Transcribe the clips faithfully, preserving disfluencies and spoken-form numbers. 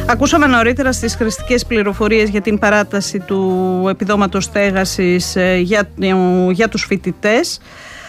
Ακούσαμε νωρίτερα στις χρηστικές πληροφορίες για την παράταση του επιδόματος στέγασης για, για τους φοιτητές.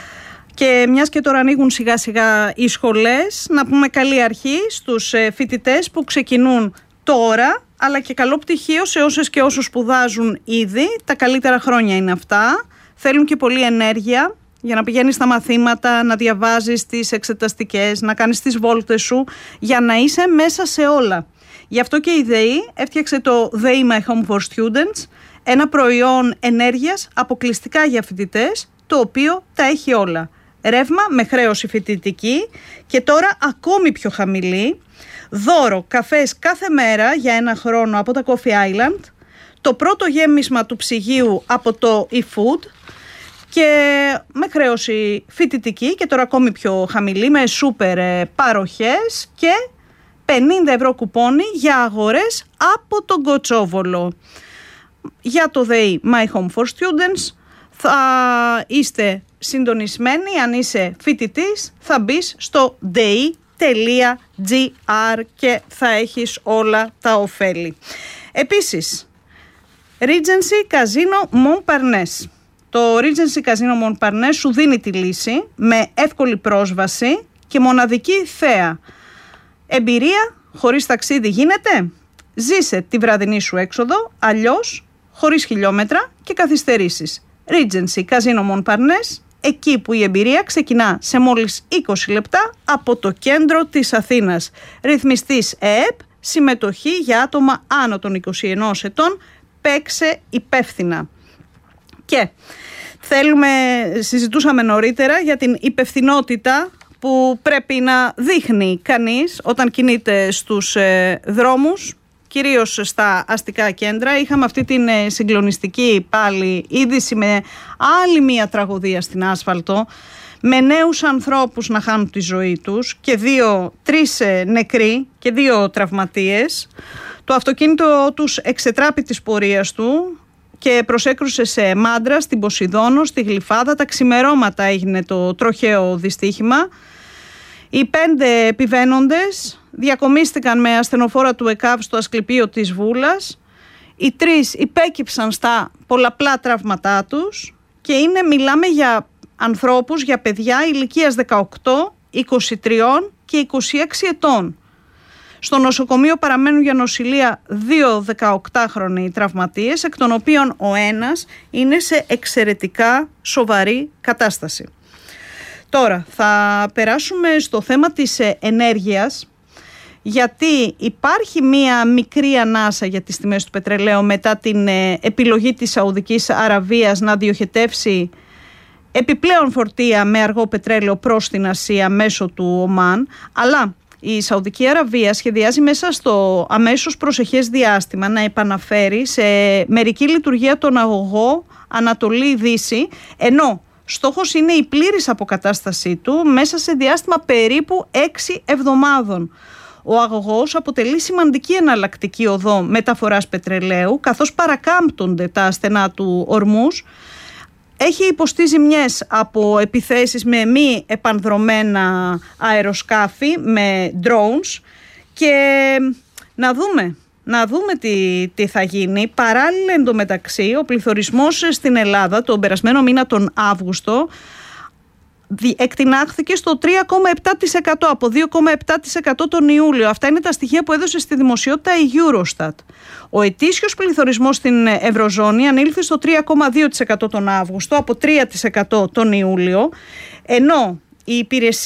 Και μιας και τώρα ανοίγουν σιγά σιγά οι σχολές, να πούμε καλή αρχή στους φοιτητές που ξεκινούν τώρα, αλλά και καλό πτυχίο σε όσες και όσους σπουδάζουν ήδη. Τα καλύτερα χρόνια είναι αυτά. Θέλουν και πολλή ενέργεια για να πηγαίνεις στα μαθήματα, να διαβάζεις τις εξεταστικές, να κάνεις τις βόλτες σου, για να είσαι μέσα σε όλα. Γι' αυτό και η ΔΕΗ έφτιαξε το ΔΕΗ My Home for Students, ένα προϊόν ενέργειας αποκλειστικά για φοιτητές, το οποίο τα έχει όλα. Ρεύμα με χρέωση φοιτητική και τώρα ακόμη πιο χαμηλή. Δώρο καφές κάθε μέρα για ένα χρόνο από τα Coffee Island. Το πρώτο γέμισμα του ψυγείου από το eFood και με χρέωση φοιτητική και τώρα ακόμη πιο χαμηλή, με σούπερ παροχές και πενήντα ευρώ κουπόνι για αγορές από τον Κοτσόβολο. Για το ΔΕΗ My Home for Students θα είστε συντονισμένοι. Αν είσαι φοιτητής θα μπεις στο dei τελεία gr και θα έχεις όλα τα ωφέλη. Επίσης, Regency Casino Montparnasse. Το Regency Casino Montparnasse σου δίνει τη λύση με εύκολη πρόσβαση και μοναδική θέα. Εμπειρία χωρίς ταξίδι γίνεται? Ζήσε τη βραδινή σου έξοδο, αλλιώς χωρίς χιλιόμετρα και καθυστερήσεις. Regency Casino Montparnasse, εκεί που η εμπειρία ξεκινά σε μόλις είκοσι λεπτά από το κέντρο της Αθήνας. Ρυθμιστής ΕΕΠ, συμμετοχή για άτομα άνω των είκοσι ενός ετών, παίξε υπεύθυνα. Και θέλουμε, συζητούσαμε νωρίτερα για την υπευθυνότητα που πρέπει να δείχνει κανείς όταν κινείται στους ε, δρόμους, κυρίως στα αστικά κέντρα. Είχαμε αυτή την ε, συγκλονιστική πάλι είδηση με άλλη μία τραγωδία στην άσφαλτο, με νέους ανθρώπους να χάνουν τη ζωή τους και δύο, τρεις ε, νεκροί και δύο τραυματίες. Το αυτοκίνητο τους εξετράπη της πορείας του και προσέκρουσε σε μάντρα στην Ποσειδόνο, στη Γλυφάδα. Τα ξημερώματα έγινε το τροχαίο δυστύχημα. Οι πέντε επιβαίνοντες διακομίστηκαν με ασθενοφόρα του ΕΚΑΒ στο Ασκληπείο της Βούλας. Οι τρεις υπέκυψαν στα πολλαπλά τραύματά τους και είναι, μιλάμε για ανθρώπους, για παιδιά ηλικίας δεκαοκτώ, είκοσι τρία και είκοσι έξι ετών. Στο νοσοκομείο παραμένουν για νοσηλεία δύο δεκαοκτάχρονοι τραυματίες, εκ των οποίων ο ένας είναι σε εξαιρετικά σοβαρή κατάσταση. Τώρα θα περάσουμε στο θέμα της ενέργειας, γιατί υπάρχει μία μικρή ανάσα για τις τιμές του πετρελαίου μετά την επιλογή της Σαουδικής Αραβίας να διοχετεύσει επιπλέον φορτία με αργό πετρέλαιο προς την Ασία μέσω του Ομάν, αλλά η Σαουδική Αραβία σχεδιάζει μέσα στο αμέσως προσεχές διάστημα να επαναφέρει σε μερική λειτουργία τον αγωγό Ανατολή-Δύση, ενώ στόχος είναι η πλήρης αποκατάστασή του μέσα σε διάστημα περίπου έξι εβδομάδων. Ο αγωγός αποτελεί σημαντική εναλλακτική οδό μεταφοράς πετρελαίου, καθώς παρακάμπτονται τα στενά του Ορμούς. Έχει υποστεί ζημιές από επιθέσεις με μη επανδρωμένα αεροσκάφη, με drones, και να δούμε, να δούμε τι, τι θα γίνει. Παράλληλα, εντωμεταξύ, ο πληθωρισμός στην Ελλάδα τον περασμένο μήνα τον Αύγουστο εκτινάχθηκε στο τρία κόμμα επτά τοις εκατό από δύο κόμμα επτά τοις εκατό τον Ιούλιο. Αυτά είναι τα στοιχεία που έδωσε στη δημοσιότητα η Eurostat. Ο ετήσιος πληθωρισμός στην Ευρωζώνη ανήλθε στο τρία κόμμα δύο τοις εκατό τον Αύγουστο από τρία τοις εκατό τον Ιούλιο, ενώ η υπηρεσία